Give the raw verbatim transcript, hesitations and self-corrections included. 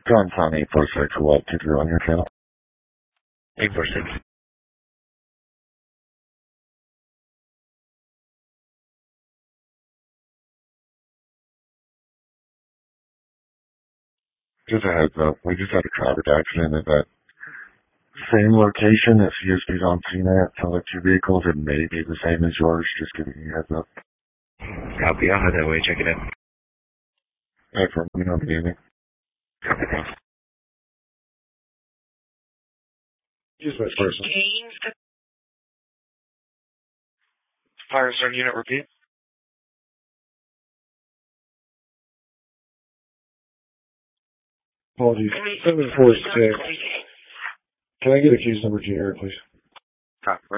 John's on eight four six. What did you on your channel? eight four six. Just a heads up. We just had a traffic accident at that same location at C S P's on C net. Sounds like two vehicles. It may be the same as yours. Just giving you a heads up. Copy. I'll head that way. Check it out. Hey, for me, no good evening. Copy. Thanks. Use my person. Fire zone unit, repeat. Apologies. seven four six. Can I get a case number to your please? Copy.